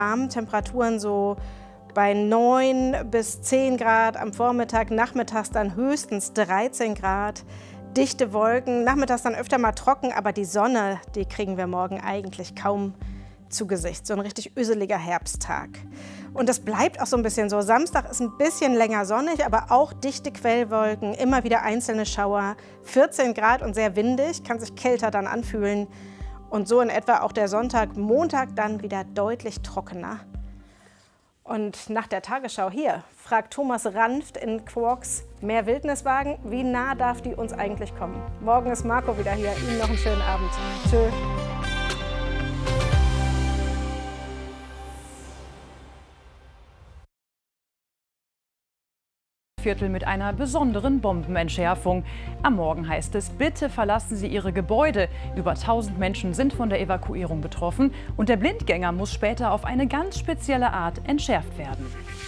Temperaturen so bei 9 bis 10 Grad am Vormittag, nachmittags dann höchstens 13 Grad. Dichte Wolken, nachmittags dann öfter mal trocken, aber die Sonne, die kriegen wir morgen eigentlich kaum zu Gesicht. So ein richtig öseliger Herbsttag. Und das bleibt auch so ein bisschen so. Samstag ist ein bisschen länger sonnig, aber auch dichte Quellwolken, immer wieder einzelne Schauer. 14 Grad und sehr windig, kann sich kälter dann anfühlen. Und so in etwa auch der Sonntag, Montag dann wieder deutlich trockener. Und nach der Tagesschau hier fragt Thomas Ranft in Quarks mehr Wildniswagen, wie nah darf die uns eigentlich kommen? Morgen ist Marco wieder hier. Ihnen noch einen schönen Abend. Tschö. Viertel mit einer besonderen Bombenentschärfung. Am Morgen heißt es, bitte verlassen Sie Ihre Gebäude. Über 1000 Menschen sind von der Evakuierung betroffen und der Blindgänger muss später auf eine ganz spezielle Art entschärft werden.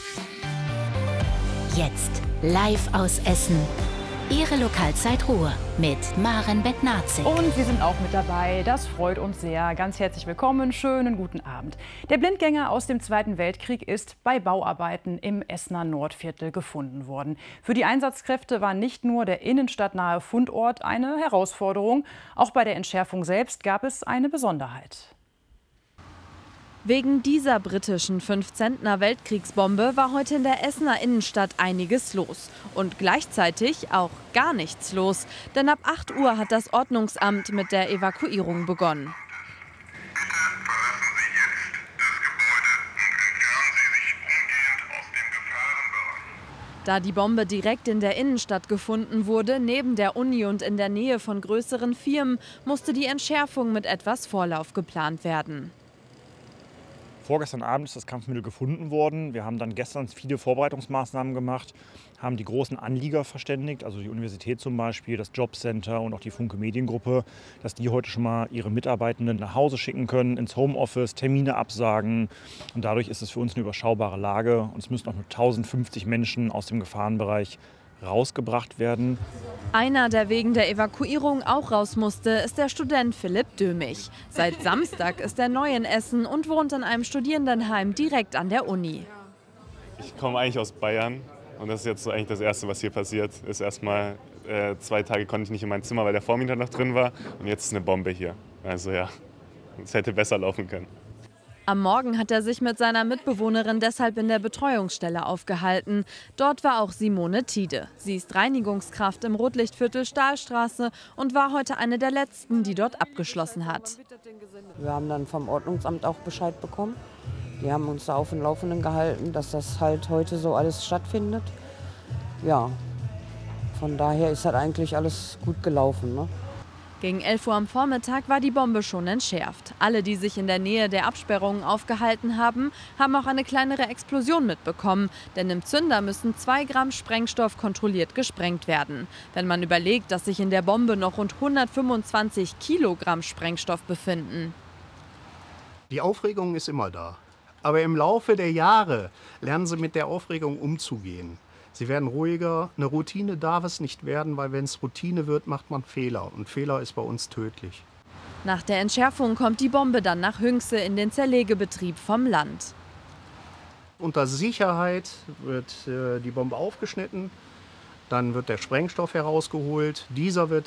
Jetzt live aus Essen. Ihre Lokalzeit Ruhr mit Maren Bednarczyk. Und Sie sind auch mit dabei. Das freut uns sehr. Ganz herzlich willkommen. Schönen guten Abend. Der Blindgänger aus dem Zweiten Weltkrieg ist bei Bauarbeiten im Essener Nordviertel gefunden worden. Für die Einsatzkräfte war nicht nur der innenstadtnahe Fundort eine Herausforderung. Auch bei der Entschärfung selbst gab es eine Besonderheit. Wegen dieser britischen 5-Zentner-Weltkriegsbombe war heute in der Essener Innenstadt einiges los. Und gleichzeitig auch gar nichts los. Denn ab 8 Uhr hat das Ordnungsamt mit der Evakuierung begonnen. Da die Bombe direkt in der Innenstadt gefunden wurde, neben der Uni und in der Nähe von größeren Firmen, musste die Entschärfung mit etwas Vorlauf geplant werden. Vorgestern Abend ist das Kampfmittel gefunden worden. Wir haben dann gestern viele Vorbereitungsmaßnahmen gemacht, haben die großen Anlieger verständigt, also die Universität zum Beispiel, das Jobcenter und auch die Funke Mediengruppe, dass die heute schon mal ihre Mitarbeitenden nach Hause schicken können, ins Homeoffice, Termine absagen. Und dadurch ist es für uns eine überschaubare Lage. Und es müssen auch nur 1050 Menschen aus dem Gefahrenbereich rausgebracht werden. Einer, der wegen der Evakuierung auch raus musste, ist der Student Philipp Dömich. Seit Samstag ist er neu in Essen und wohnt in einem Studierendenheim direkt an der Uni. Ich komme eigentlich aus Bayern und das ist jetzt so eigentlich das Erste, was hier passiert. Ist erstmal 2 Tage konnte ich nicht in mein Zimmer, weil der Vormieter noch drin war und jetzt ist eine Bombe hier. Also ja, es hätte besser laufen können. Am Morgen hat er sich mit seiner Mitbewohnerin deshalb in der Betreuungsstelle aufgehalten. Dort war auch Simone Tiede. Sie ist Reinigungskraft im Rotlichtviertel Stahlstraße und war heute eine der letzten, die dort abgeschlossen hat. Wir haben dann vom Ordnungsamt auch Bescheid bekommen. Die haben uns da auf dem Laufenden gehalten, dass das halt heute so alles stattfindet. Ja, von daher ist halt eigentlich alles gut gelaufen, ne? Gegen 11 Uhr am Vormittag war die Bombe schon entschärft. Alle, die sich in der Nähe der Absperrungen aufgehalten haben, haben auch eine kleinere Explosion mitbekommen. Denn im Zünder müssen 2 Gramm Sprengstoff kontrolliert gesprengt werden. Wenn man überlegt, dass sich in der Bombe noch rund 125 Kilogramm Sprengstoff befinden. Die Aufregung ist immer da. Aber im Laufe der Jahre lernen sie mit der Aufregung umzugehen. Sie werden ruhiger. Eine Routine darf es nicht werden, weil wenn es Routine wird, macht man Fehler. Und Fehler ist bei uns tödlich. Nach der Entschärfung kommt die Bombe dann nach Hünxe in den Zerlegebetrieb vom Land. Unter Sicherheit wird die Bombe aufgeschnitten. Dann wird der Sprengstoff herausgeholt. Dieser wird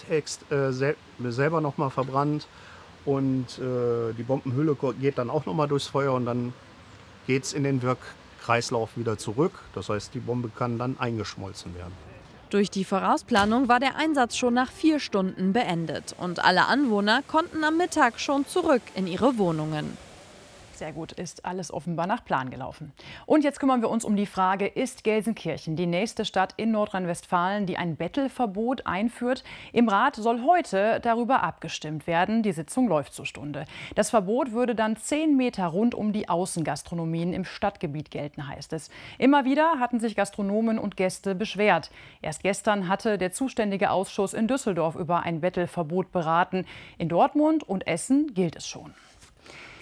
selber noch mal verbrannt. Und die Bombenhülle geht dann auch noch mal durchs Feuer. Und dann geht es in den Wirkkreislauf wieder zurück. Das heißt, die Bombe kann dann eingeschmolzen werden. Durch die Vorausplanung war der Einsatz schon nach 4 Stunden beendet. Und alle Anwohner konnten am Mittag schon zurück in ihre Wohnungen. Sehr gut, ist alles offenbar nach Plan gelaufen. Und jetzt kümmern wir uns um die Frage, ist Gelsenkirchen die nächste Stadt in Nordrhein-Westfalen, die ein Bettelverbot einführt? Im Rat soll heute darüber abgestimmt werden. Die Sitzung läuft zur Stunde. Das Verbot würde dann 10 Meter rund um die Außengastronomien im Stadtgebiet gelten, heißt es. Immer wieder hatten sich Gastronomen und Gäste beschwert. Erst gestern hatte der zuständige Ausschuss in Düsseldorf über ein Bettelverbot beraten. In Dortmund und Essen gilt es schon.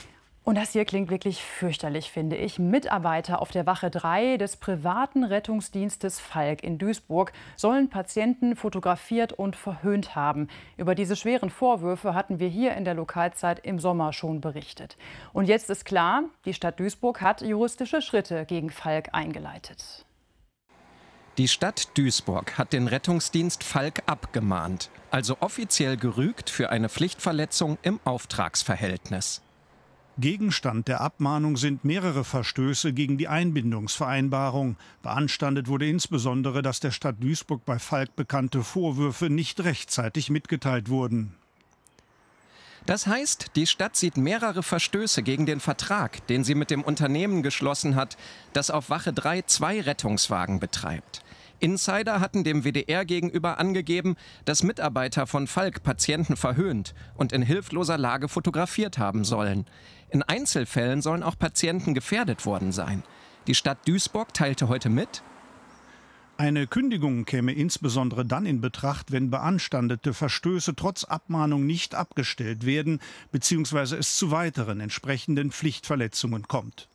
Und das hier klingt wirklich fürchterlich, finde ich. Mitarbeiter auf der Wache 3 des privaten Rettungsdienstes Falk in Duisburg sollen Patienten fotografiert und verhöhnt haben. Über diese schweren Vorwürfe hatten wir hier in der Lokalzeit im Sommer schon berichtet. Und jetzt ist klar, die Stadt Duisburg hat juristische Schritte gegen Falk eingeleitet. Die Stadt Duisburg hat den Rettungsdienst Falk abgemahnt, also offiziell gerügt für eine Pflichtverletzung im Auftragsverhältnis. Gegenstand der Abmahnung sind mehrere Verstöße gegen die Einbindungsvereinbarung. Beanstandet wurde insbesondere, dass der Stadt Duisburg bei Falk bekannte Vorwürfe nicht rechtzeitig mitgeteilt wurden. Das heißt, die Stadt sieht mehrere Verstöße gegen den Vertrag, den sie mit dem Unternehmen geschlossen hat, das auf Wache 3 2 Rettungswagen betreibt. Insider hatten dem WDR gegenüber angegeben, dass Mitarbeiter von Falk Patienten verhöhnt und in hilfloser Lage fotografiert haben sollen. In Einzelfällen sollen auch Patienten gefährdet worden sein. Die Stadt Duisburg teilte heute mit: Eine Kündigung käme insbesondere dann in Betracht, wenn beanstandete Verstöße trotz Abmahnung nicht abgestellt werden bzw. es zu weiteren entsprechenden Pflichtverletzungen kommt.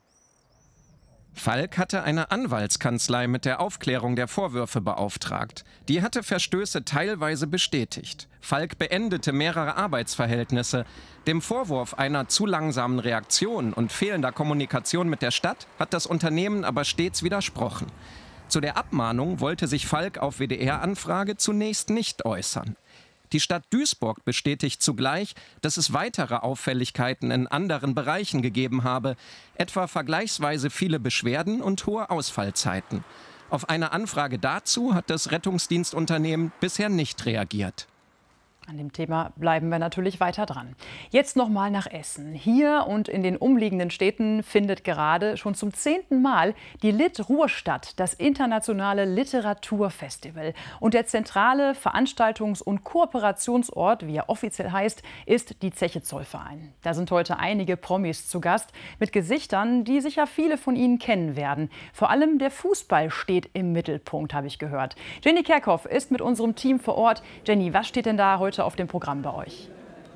Falk hatte eine Anwaltskanzlei mit der Aufklärung der Vorwürfe beauftragt. Die hatte Verstöße teilweise bestätigt. Falk beendete mehrere Arbeitsverhältnisse. Dem Vorwurf einer zu langsamen Reaktion und fehlender Kommunikation mit der Stadt hat das Unternehmen aber stets widersprochen. Zu der Abmahnung wollte sich Falk auf WDR-Anfrage zunächst nicht äußern. Die Stadt Duisburg bestätigt zugleich, dass es weitere Auffälligkeiten in anderen Bereichen gegeben habe, etwa vergleichsweise viele Beschwerden und hohe Ausfallzeiten. Auf eine Anfrage dazu hat das Rettungsdienstunternehmen bisher nicht reagiert. An dem Thema bleiben wir natürlich weiter dran. Jetzt noch mal nach Essen. Hier und in den umliegenden Städten findet gerade schon zum 10. Mal die Lit Ruhr statt, das internationale Literaturfestival. Und der zentrale Veranstaltungs- und Kooperationsort, wie er offiziell heißt, ist die Zeche Zollverein. Da sind heute einige Promis zu Gast mit Gesichtern, die sicher viele von Ihnen kennen werden. Vor allem der Fußball steht im Mittelpunkt, habe ich gehört. Jenny Kerkhoff ist mit unserem Team vor Ort. Jenny, was steht denn da heute auf dem Programm bei euch?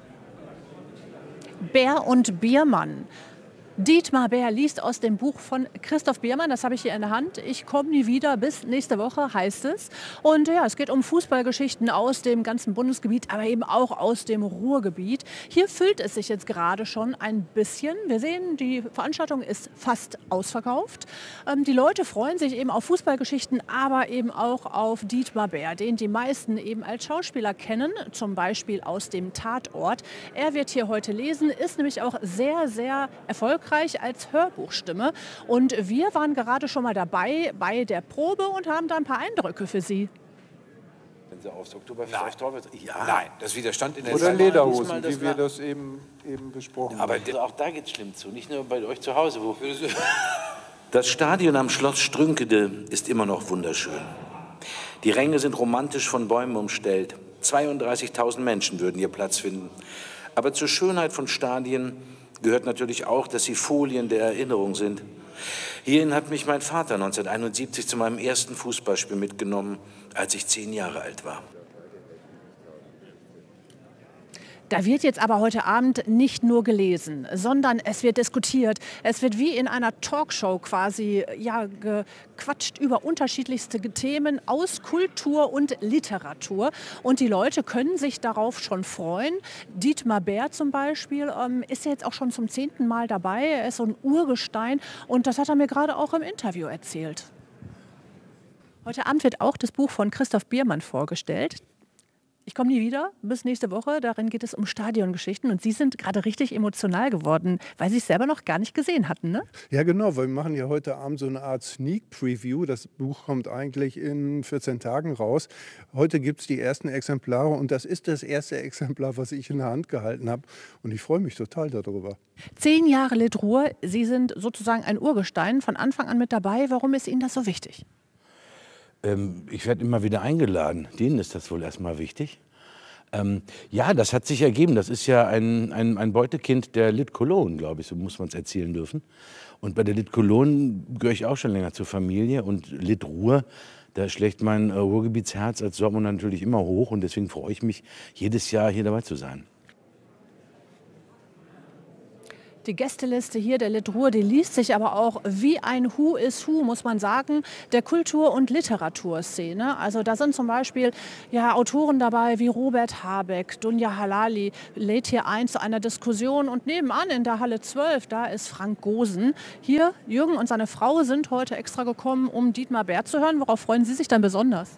Bär und Biermann. Dietmar Bär liest aus dem Buch von Christoph Biermann, das habe ich hier in der Hand. Ich komme nie wieder, bis nächste Woche heißt es. Und ja, es geht um Fußballgeschichten aus dem ganzen Bundesgebiet, aber eben auch aus dem Ruhrgebiet. Hier füllt es sich jetzt gerade schon ein bisschen. Wir sehen, die Veranstaltung ist fast ausverkauft. Die Leute freuen sich eben auf Fußballgeschichten, aber eben auch auf Dietmar Bär, den die meisten eben als Schauspieler kennen, zum Beispiel aus dem Tatort. Er wird hier heute lesen, ist nämlich auch sehr, sehr erfolgreich als Hörbuchstimme. Und wir waren gerade schon mal dabei bei der Probe und haben da ein paar Eindrücke für Sie. Wenn Sie aufs Oktoberfest ja. Nein, das Widerstand in der Oder Lederhosen, wie wir das eben besprochen haben. Aber auch da geht es schlimm zu, nicht nur bei euch zu Hause. Das Stadion am Schloss Strünkede ist immer noch wunderschön. Die Ränge sind romantisch von Bäumen umstellt. 32.000 Menschen würden hier Platz finden. Aber zur Schönheit von Stadien gehört natürlich auch, dass sie Folien der Erinnerung sind. Hierhin hat mich mein Vater 1971 zu meinem ersten Fußballspiel mitgenommen, als ich 10 Jahre alt war. Da wird jetzt aber heute Abend nicht nur gelesen, sondern es wird diskutiert. Es wird wie in einer Talkshow quasi gequatscht über unterschiedlichste Themen aus Kultur und Literatur. Und die Leute können sich darauf schon freuen. Dietmar Bär zum Beispiel ist ja jetzt auch schon zum 10. Mal dabei. Er ist so ein Urgestein und das hat er mir gerade auch im Interview erzählt. Heute Abend wird auch das Buch von Christoph Biermann vorgestellt. Ich komme nie wieder, bis nächste Woche. Darin geht es um Stadiongeschichten. Und Sie sind gerade richtig emotional geworden, weil Sie es selber noch gar nicht gesehen hatten, ne? Ja, genau. Wir machen ja heute Abend so eine Art Sneak Preview. Das Buch kommt eigentlich in 14 Tagen raus. Heute gibt es die ersten Exemplare. Und das ist das erste Exemplar, was ich in der Hand gehalten habe. Und ich freue mich total darüber. 10 Jahre Lit Ruhr. Sie sind sozusagen ein Urgestein, von Anfang an mit dabei. Warum ist Ihnen das so wichtig? Ich werde immer wieder eingeladen. Denen ist das wohl erstmal wichtig. Ja, das hat sich ergeben. Das ist ja ein Beutekind der Lit Cologne, glaube ich, so muss man es erzählen dürfen. Und bei der Lit Cologne gehöre ich auch schon länger zur Familie. Und Lit Ruhr, da schlägt mein Ruhrgebietsherz als Dortmunder natürlich immer hoch. Und deswegen freue ich mich, jedes Jahr hier dabei zu sein. Die Gästeliste hier der Litruhr, die liest sich aber auch wie ein Who is Who, muss man sagen, der Kultur- und Literaturszene. Also da sind zum Beispiel ja, Autoren dabei wie Robert Habeck, Dunja Halali lädt hier ein zu einer Diskussion. Und nebenan in der Halle 12, da ist Frank Gosen. Hier, Jürgen und seine Frau sind heute extra gekommen, um Dietmar Bär zu hören. Worauf freuen Sie sich dann besonders?